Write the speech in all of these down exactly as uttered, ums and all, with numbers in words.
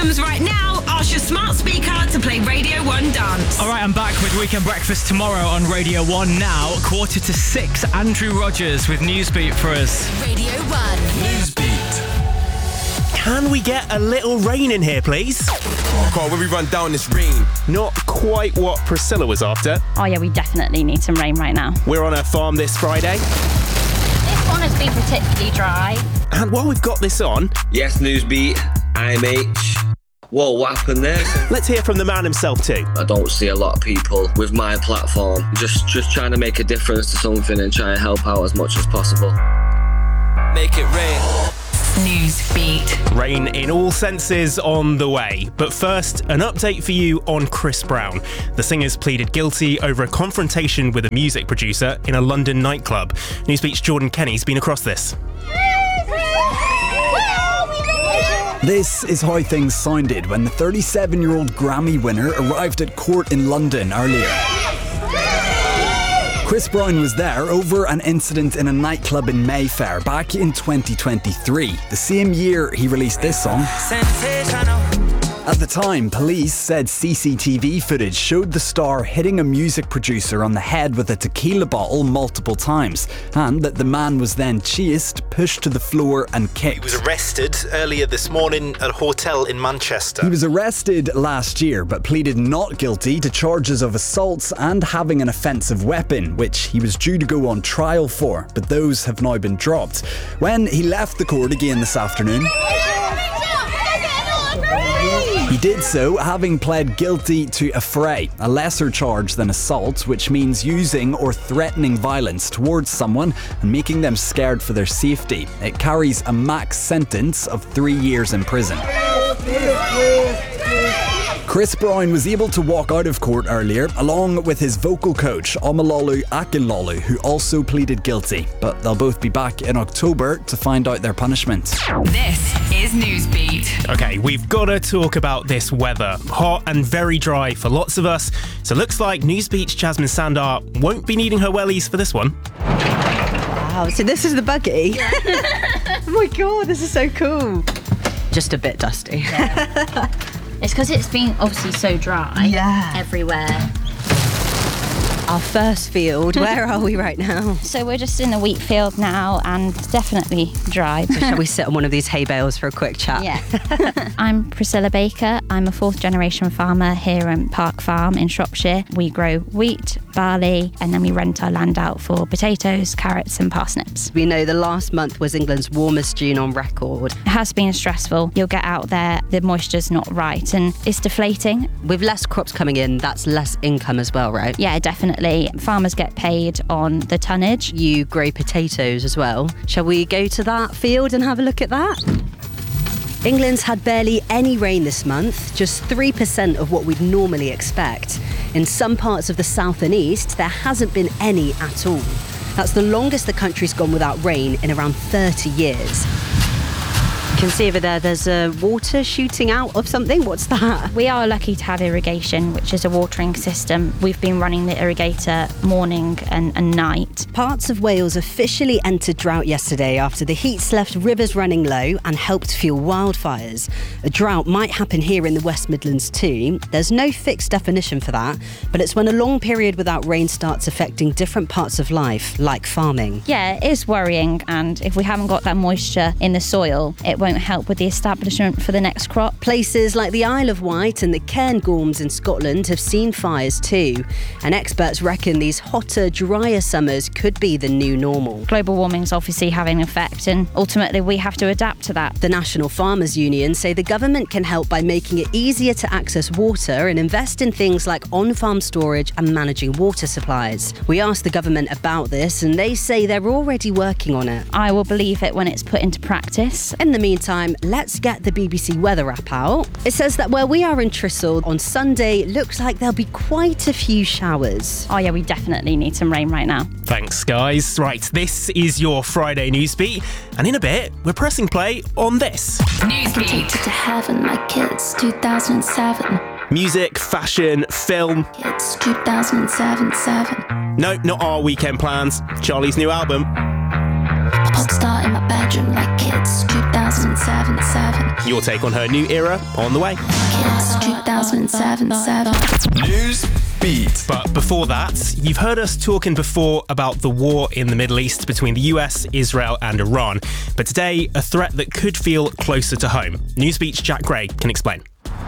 anthems right now, ask your smart speaker to play Radio one Dance. All right, I'm back with Weekend Breakfast tomorrow on Radio one now. Quarter to six, Andrew Rogers with Newsbeat for us. Radio one. Newsbeat. Can we get a little rain in here, please? Oh, God, when we run down this rain. Not quite what Priscilla was after. Oh yeah, we definitely need some rain right now. We're on a farm this Friday. This one has been particularly dry. And while we've got this on... Yes, Newsbeat, I M H. Whoa, what happened there? Let's hear from the man himself too. I don't see a lot of people with my platform just, just trying to make a difference to something and try and help out as much as possible. Make it rain. Newsbeat. Rain in all senses on the way. But first, an update for you on Chris Brown. The singer's pleaded guilty over a confrontation with a music producer in a London nightclub. Newsbeat's Jordan Kenny's been across this. This is how things sounded when the thirty-seven-year-old Grammy winner arrived at court in London earlier. Chris Brown was there over an incident in a nightclub in Mayfair back in twenty twenty-three, the same year he released this song. At the time, police said C C T V footage showed the star hitting a music producer on the head with a tequila bottle multiple times, and that the man was then chased, pushed to the floor and kicked. He was arrested earlier this morning at a hotel in Manchester. He was arrested last year but pleaded not guilty to charges of assaults and having an offensive weapon, which he was due to go on trial for, but those have now been dropped. When he left the court again this afternoon, he did so having pled guilty to affray, a lesser charge than assault, which means using or threatening violence towards someone and making them scared for their safety. It carries a max sentence of three years in prison. Chris Brown was able to walk out of court earlier, along with his vocal coach, Omololu Akinlolu, who also pleaded guilty. But they'll both be back in October to find out their punishment. This is Newsbeat. Okay, we've got to talk about this weather. Hot and very dry for lots of us. So looks like Newsbeat's Jasmine Sandar won't be needing her wellies for this one. Wow, so this is the buggy? Oh my God, this is so cool. Just a bit dusty. Yeah. It's because it's been obviously so dry yeah. everywhere. Our first field, where are we right now? So we're just in the wheat field now and definitely dry. So shall we sit on one of these hay bales for a quick chat? Yeah. I'm Priscilla Baker. I'm a fourth generation farmer here at Park Farm in Shropshire. We grow wheat, barley, and then we rent our land out for potatoes, carrots and parsnips. We know the last month was England's warmest June on record. It has been stressful. You'll get out there, the moisture's not right and it's deflating. With less crops coming in, that's less income as well, right? Yeah, definitely. Farmers get paid on the tonnage. You grow potatoes as well. Shall we go to that field and have a look at that? England's had barely any rain this month, just three percent of what we'd normally expect. In some parts of the south and east, there hasn't been any at all. That's the longest the country's gone without rain in around thirty years. You can see over there there's a water shooting out of something. What's that? We are lucky to have irrigation, which is a watering system. We've been running the irrigator morning and, and night. Parts of Wales officially entered drought yesterday after the heat's left rivers running low and helped fuel wildfires. A drought might happen here in the West Midlands too. There's no fixed definition for that, but it's when a long period without rain starts affecting different parts of life, like farming. Yeah, it is worrying, and if we haven't got that moisture in the soil, it won't help with the establishment for the next crop. Places like the Isle of Wight and the Cairngorms in Scotland have seen fires too, and experts reckon these hotter, drier summers could be the new normal. Global warming's obviously having an effect, and ultimately we have to adapt to that. The National Farmers Union say the government can help by making it easier to access water and invest in things like on-farm storage and managing water supplies. We asked the government about this, and they say they're already working on it. I will believe it when it's put into practice. In the meantime, let's get the B B C weather app out. It says that where we are in Tristle on Sunday, looks like there'll be quite a few showers. Oh yeah, we definitely need some rain right now. Thanks, guys. Right, this is your Friday Newsbeat, and in a bit, we're pressing play on this. Newsbeat. To heaven like kids, two thousand seven. Music, fashion, film. Kids, two thousand seven, seven. No, not our weekend plans. Charlie's new album. Pop star in my bedroom like kids, two thousand seven seven. Your take on her new era on the way. Kids two thousand seven seven. News Beat. But before that, you've heard us talking before about the war in the Middle East between the U S, Israel and Iran. But today, a threat that could feel closer to home. Newsbeat's Jack Gray can explain.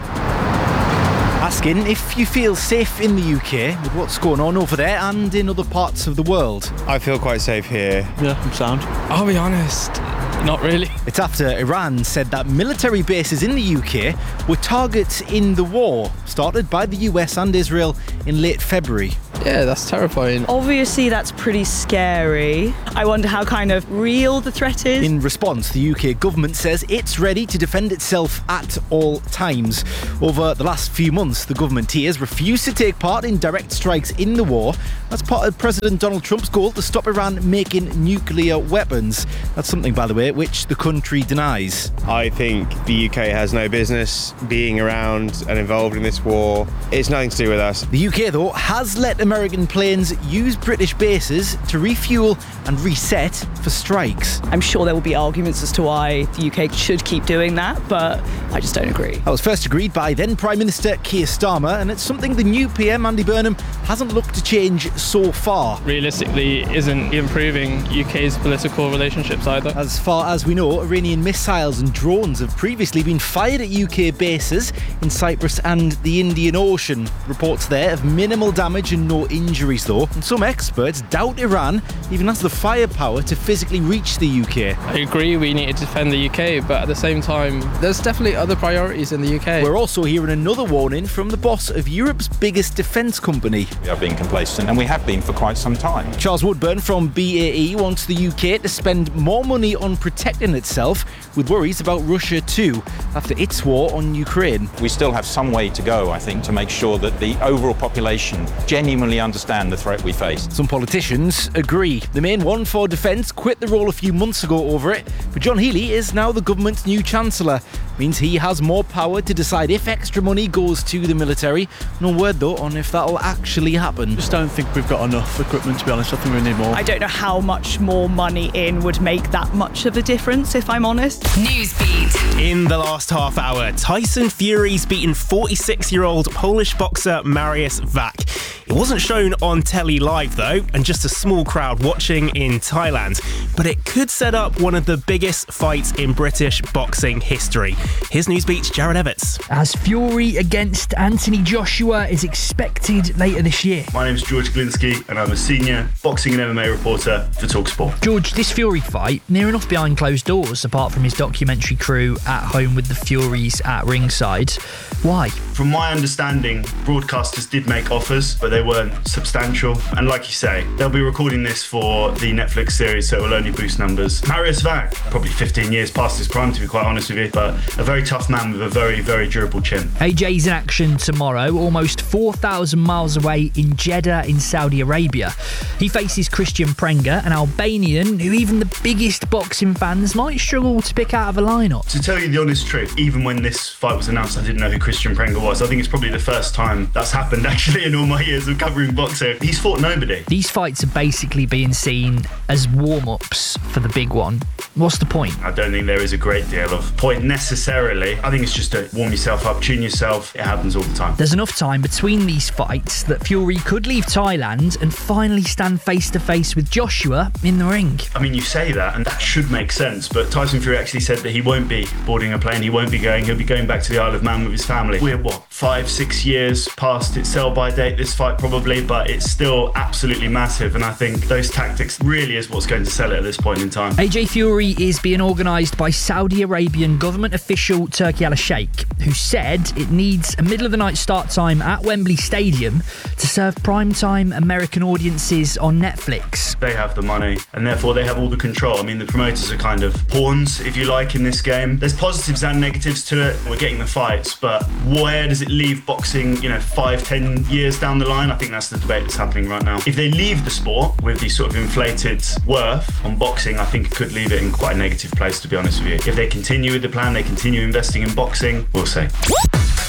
Asking if you feel safe in the U K with what's going on over there and in other parts of the world. I feel quite safe here. Yeah, I'm sound. I'll be honest, not really. It's after Iran said that military bases in the U K were targets in the war started by the U S and Israel in late February. Yeah, that's terrifying. Obviously, that's pretty scary. I wonder how kind of real the threat is. In response, the U K government says it's ready to defend itself at all times. Over the last few months, the government here has refused to take part in direct strikes in the war. That's part of President Donald Trump's goal to stop Iran making nuclear weapons. That's something, by the way, which the country denies. I think the U K has no business being around and involved in this war. It's nothing to do with us. The U K, though, has let American planes use British bases to refuel and reset for strikes. I'm sure there will be arguments as to why the U K should keep doing that, but I just don't agree. That was first agreed by then Prime Minister Keir Starmer, and it's something the new P M, Andy Burnham, hasn't looked to change so far. Realistically, isn't improving U K's political relationships either. As far as we know, Iranian missiles and drones have previously been fired at U K bases in Cyprus and the Indian Ocean. Reports there of minimal damage and no injuries, though, and some experts doubt Iran even has the firepower to physically reach the U K. I agree we need to defend the U K, but at the same time, there's definitely other priorities in the U K. We're also hearing another warning from the boss of Europe's biggest defence company. We are being complacent, and we have been for quite some time. Charles Woodburn from B A E wants the U K to spend more money on protecting itself, with worries about Russia too, after its war on Ukraine. We still have some way to go, I think, to make sure that the overall population genuinely understand the threat we face. Some politicians agree. The main one for defence quit the role a few months ago over it, but John Healey is now the government's new Chancellor. Means he has more power to decide if extra money goes to the military. No word, though, on if that'll actually happen. Just don't think we've got enough equipment, to be honest. I think we need more. I don't know how much more money in would make that much of a difference, if I'm honest. Newsbeat. In the last half hour, Tyson Fury's beaten forty-six-year-old Polish boxer Mariusz Wach. It wasn't shown on telly live, though, and just a small crowd watching in Thailand. But it could set up one of the biggest fights in British boxing history. Here's Newsbeat's Jared Everts. As Fury against Anthony Joshua is expected later this year. My name's George Glinsky, and I'm a senior boxing and M M A reporter for TalkSport. George, this Fury fight, near enough behind closed doors, apart from his documentary crew at home with the Furies at ringside. Why? From my understanding, broadcasters did make offers, but they weren't substantial. And like you say, they'll be recording this for the Netflix series, so it will only boost numbers. Mariusz Wach, probably fifteen years past his prime, to be quite honest with you, but a very tough man with a very, very durable chin. A J's in action tomorrow, almost four thousand miles away in Jeddah in Saudi Arabia. He faces Christian Prenga, an Albanian who even the biggest boxing fans might struggle to pick out of a lineup. To tell you the honest truth, even when this fight was announced, I didn't know who Christian Prenga was. I think it's probably the first time that's happened, actually, in all my years of covering boxing. He's fought nobody. These fights are basically being seen as warm-ups for the big one. What's the point? I don't think there is a great deal of point necessarily. I think it's just to warm yourself up, tune yourself. It happens all the time. There's enough time between these fights that Fury could leave Thailand and finally stand face-to-face with Joshua in the ring. I mean, you say that, and that should make sense, but Tyson Fury actually said that he won't be boarding a plane, he won't be going, he'll be going back to the Isle of Man with his family. We're, what, five, six years past its sell-by date, this fight probably, but it's still absolutely massive, and I think those tactics really is what's going to sell it at this point in time. A J Fury is being organised by Saudi Arabian government official Turki Al-Sheikh, who said it needs a middle-of-the-night start time at Wembley Stadium to serve prime-time American audiences on Netflix. They have the money, and therefore they have all the control. I mean, the promoters are kind of pawns, if you like, in this game. There's positives and negatives to it. We're getting the fights, but where does it leave boxing, you know, five, ten years down the line? I think that's the debate that's happening right now. If they leave the sport with the sort of inflated worth on boxing, I think it could leave it in quite a negative place, to be honest with you. If they continue with the plan, they continue investing in boxing, we'll see.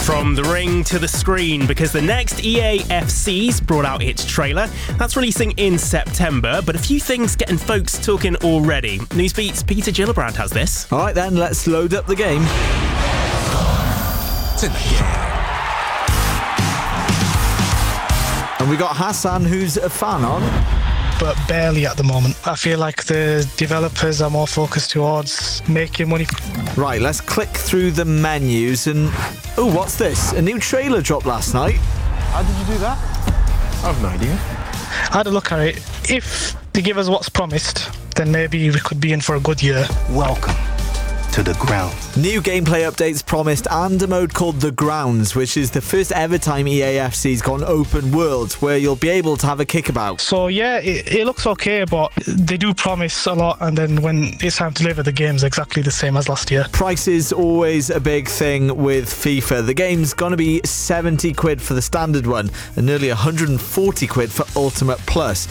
From the ring to the screen, because the next E A F C's brought out its trailer. That's releasing in September, but a few things getting folks talking already. Newsbeat's Peter Gillibrand has this. All right then, let's load up the game. It's in the game. And we got Hassan, who's a fan on. But barely at the moment. I feel like the developers are more focused towards making money. Right, let's click through the menus and... Oh, what's this? A new trailer dropped last night. How did you do that? I have no idea. I had a look at it. If they give us what's promised, then maybe we could be in for a good year. Welcome to the ground. New gameplay updates promised and a mode called The Grounds, which is the first ever time E A F C's gone open world, where you'll be able to have a kickabout. So yeah, it, it looks okay, but they do promise a lot, and then when it's time to deliver, the game's exactly the same as last year. Price is always a big thing with FIFA. The game's gonna be seventy quid for the standard one and nearly one hundred forty quid for Ultimate Plus.